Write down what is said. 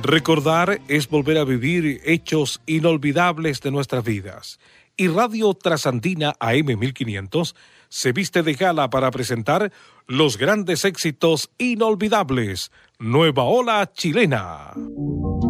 Recordar es volver a vivir hechos inolvidables de nuestras vidas. Y Radio Trasandina AM 1500 se viste de gala para presentar los grandes éxitos inolvidables. Nueva Ola Chilena.